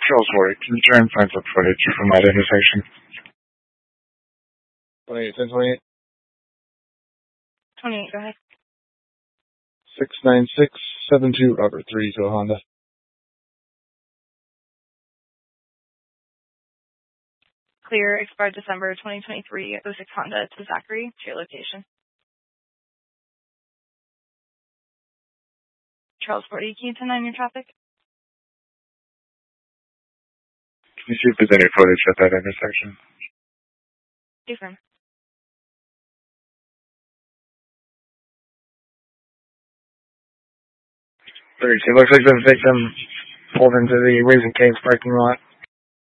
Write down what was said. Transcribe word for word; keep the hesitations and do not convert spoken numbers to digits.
Charles Ward, can you try and find some footage from that intersection? twenty-eight, ten twenty-eight. twenty-eight, go ahead. six nine six seven two, Robert, three to a Honda. Clear, expired December twenty twenty-three, oh six Honda to Zachary, to your location. Charles forty, can you turn on your traffic? Can you see if there's any footage at that intersection? Different. It looks like the victim pulled into the Raising Cane's parking lot.